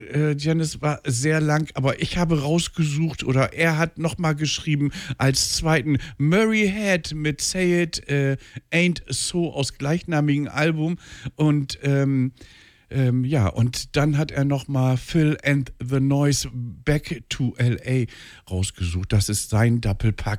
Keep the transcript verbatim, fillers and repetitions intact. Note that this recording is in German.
Äh, Janis war sehr lang, aber ich habe rausgesucht oder er hat nochmal geschrieben als zweiten Murray Head mit Say It äh, Ain't So aus gleichnamigen Album und ähm, ähm, ja, und dann hat er nochmal Phil and the Noise Back to L A rausgesucht. Das ist sein Doppelpack.